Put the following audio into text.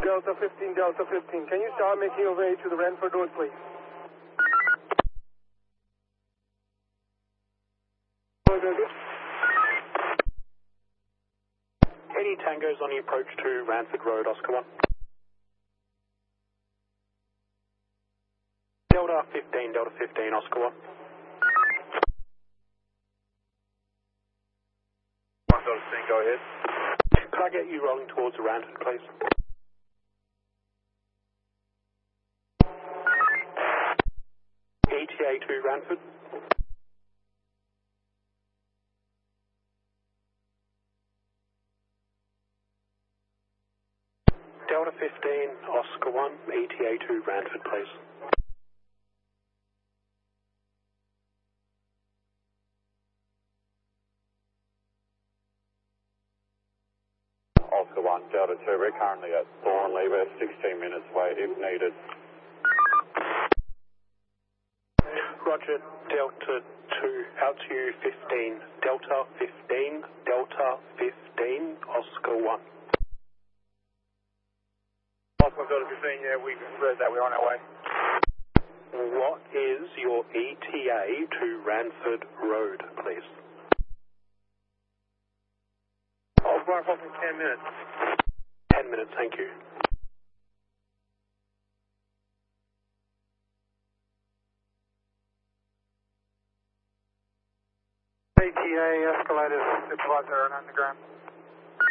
Delta 15, Delta 15. Can you start making your way to the Ranford Road, please? Any tangos on the approach to Ranford Road, Oscar 1. Delta 15, Oscar 1. 115, go ahead. Could I get you rolling towards Ranford, please? ETA to Ranford. Delta 15, Oscar 1, ETA to Ranford, please. Oscar 1, Delta 2, we're currently at Thornley, we're 16 minutes away if needed. Roger, Delta 2, out to you 15, Delta 15, Delta 15, Oscar 1. Oscar Delta 15, yeah, we read that, we're on our way. What is your ETA to Ranford Road, please? I'll run off in 10 minutes. 10 minutes, thank you. ATA escalators, supervisor and underground.